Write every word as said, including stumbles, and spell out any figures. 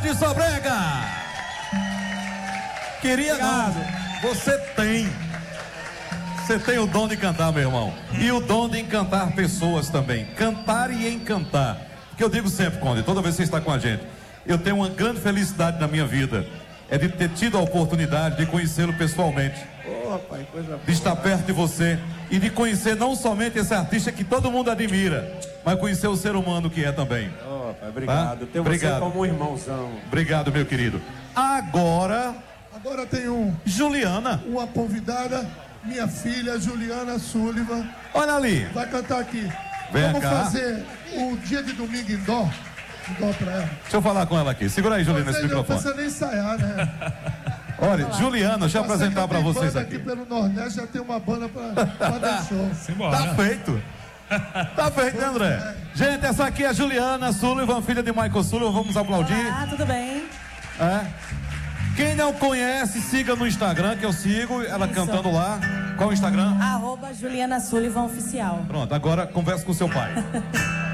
de Sobrega. Queria não. Você tem. Você tem o dom de cantar, meu irmão. E o dom de encantar pessoas também. Cantar e encantar. Porque eu digo sempre, Conde, toda vez que você está com a gente, eu tenho uma grande felicidade na minha vida. É de ter tido a oportunidade de conhecê-lo pessoalmente. Oh, pai, coisa boa. De estar perto de você. E de conhecer não somente esse artista que todo mundo admira, mas conhecer o ser humano que é também. Oh, pai, obrigado. Tá? Ter Obrigado. você como um irmãozão. Obrigado, meu querido. Agora, Agora tem um, Juliana. uma convidada, minha filha Juliana Sullivan. Olha ali. Vai cantar aqui. Vem Vamos cá. fazer o dia de domingo em dó. Em dó pra ela. Deixa eu falar com ela aqui. Segura aí, Juliana, esse Você não microfone. precisa nem ensaiar, né? Olha, Juliana, deixa eu apresentar pra Tem vocês banda aqui. aqui pelo Nordeste, já tem uma banda pra, pra dar show. Tá feito. Tá feito, né, André? Gente, essa aqui é a Juliana Sullivan, filha de Michael Sullivan. Vamos aplaudir. Olá, tudo bem? É. Quem não conhece, siga no Instagram, que eu sigo ela Isso. cantando lá. Qual o Instagram? Arroba Juliana Sullivan Oficial. Pronto, agora conversa com seu pai.